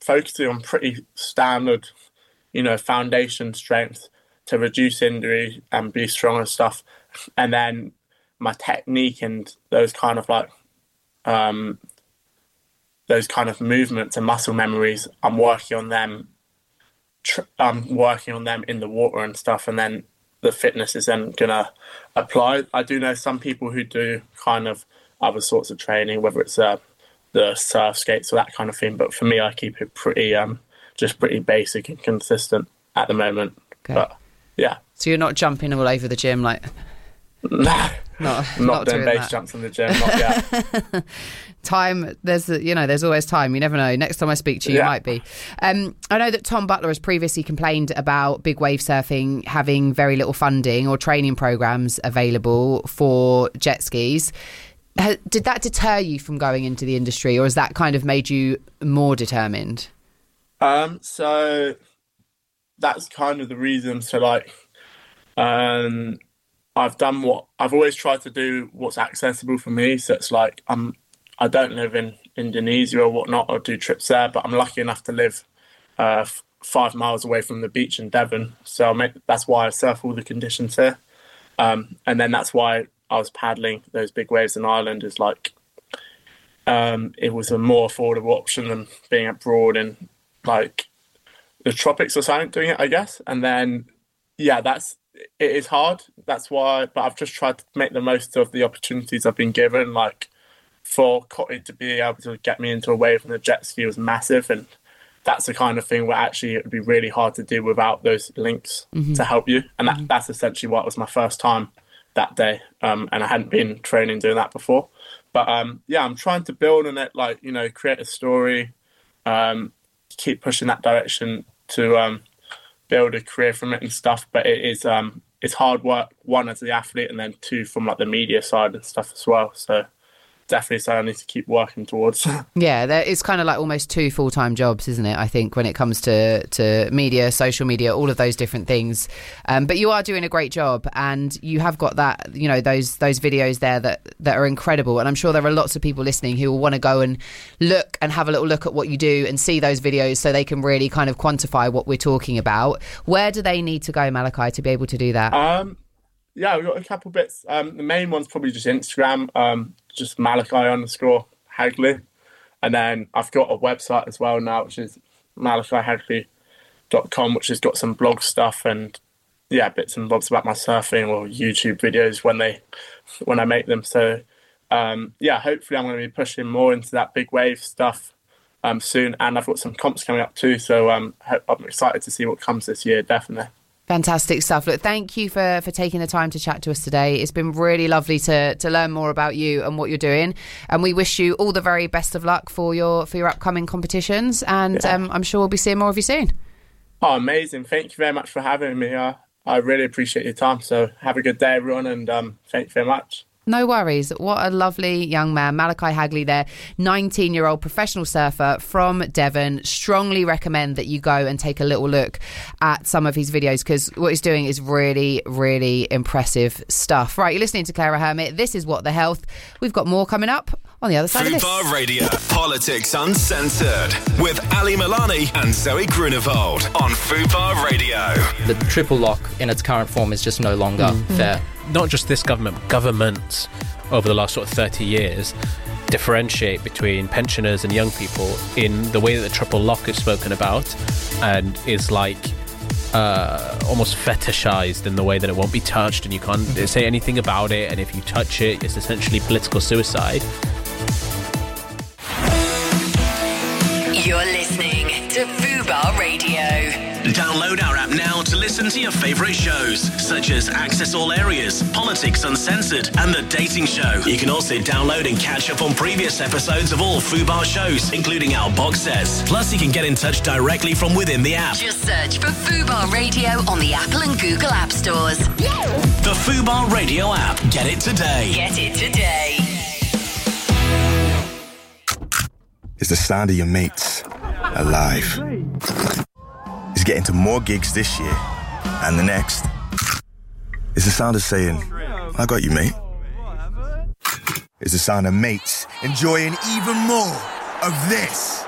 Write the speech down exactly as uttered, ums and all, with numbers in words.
focusing on pretty standard, you know, foundation strength to reduce injury and be strong and stuff. And then my technique and those kind of like, um, those kind of movements and muscle memories, I'm working on them. Tr- I'm working on them in the water and stuff, and then the fitness is then gonna apply. I do know some people who do kind of other sorts of training, whether it's uh, the surf skates or that kind of thing. But for me, I keep it pretty, um, just pretty basic and consistent at the moment. Okay. But yeah. So you're not jumping all over the gym like? No, not, not, not doing doing base that. jumps in the gym. Not yet. Time, there's you know, there's always time. You never know. Next time I speak to you, Yeah. you might be. Um, I know that Tom Butler has previously complained about big wave surfing having very little funding or training programs available for jet skis. Ha- Did that deter you from going into the industry, or has that kind of made you more determined? Um, so that's kind of the reason. So like, um, I've done what I've always tried to do, what's accessible for me. So it's like, I'm, I don't live in Indonesia or whatnot, or do trips there, but I'm lucky enough to live uh, f- five miles away from the beach in Devon. So I make, that's why I surf all the conditions here. Um, and then that's why I was paddling those big waves in Ireland, is like, um, it was a more affordable option than being abroad in like the tropics or something doing it, I guess. And then, yeah, that's, it is hard. That's why, but I've just tried to make the most of the opportunities I've been given. Like for Cotty to be able to get me into a wave from the jet ski was massive. And that's the kind of thing where actually it would be really hard to do without those links mm-hmm. to help you. And that, mm-hmm. that's essentially what was my first time that day. Um, and I hadn't been training doing that before. But um, yeah, I'm trying to build on it, like, you know, create a story, um, keep pushing that direction to um, build a career from it and stuff. But it is um, it's hard work, one as the athlete, and then two from like the media side and stuff as well. So definitely something I need to keep working towards. Yeah, there, it's kind of like almost two full-time jobs, isn't it? I think when it comes to, to media, social media, all of those different things. Um, but you are doing a great job, and you have got that, you know, those those videos there that, that are incredible. And I'm sure there are lots of people listening who will want to go and look and have a little look at what you do and see those videos so they can really kind of quantify what we're talking about. Where do they need to go, Malachi, to be able to do that? Um, yeah, we've got a couple bits. Um, the main one's probably just Instagram. Um, just Malachi underscore Hagley. And then I've got a website as well now, which is malachi hagley dot com, which has got some blog stuff and yeah, bits and bobs about my surfing or YouTube videos when they when I make them. So um, yeah, hopefully I'm going to be pushing more into that big wave stuff um, soon. And I've got some comps coming up too. So um, I'm excited to see what comes this year, definitely. Fantastic stuff. Look, thank you for, for taking the time to chat to us today. It's been really lovely to to learn more about you and what you're doing. And we wish you all the very best of luck for your for your upcoming competitions. And yeah. um, I'm sure we'll be seeing more of you soon. Oh, amazing. Thank you very much for having me. Uh, I really appreciate your time. So have a good day, everyone. And um, thank you very much. No worries. What a lovely young man. Malachi Hagley there, nineteen-year-old professional surfer from Devon. Strongly recommend that you go and take a little look at some of his videos because what he's doing is really, really impressive stuff. Right, you're listening to Clara Hermit. This is What the Health. We've got more coming up on the other side of this. Fubar Radio, Politics Uncensored, with Ali Milani and Zoe Grunewald on Fubar Radio. The triple lock in its current form is just no longer mm. fair. Not just this government, but governments over the last sort of thirty years differentiate between pensioners and young people in the way that the triple lock is spoken about and is like uh, almost fetishized in the way that it won't be touched and you can't mm-hmm. say anything about it, and if you touch it, it's essentially political suicide. You're listening to Fubar Radio. Download our app now to listen to your favourite shows, such as Access All Areas, Politics Uncensored, and The Dating Show. You can also download and catch up on previous episodes of all Fubar shows, including our box sets. Plus, you can get in touch directly from within the app. Just search for Fubar Radio on the Apple and Google App Stores. The Fubar Radio app. Get it today. Get it today. It's the sound of your mates alive. It's getting to more gigs this year and the next. It's the sound of saying, I got you, mate. It's the sound of mates enjoying even more of this.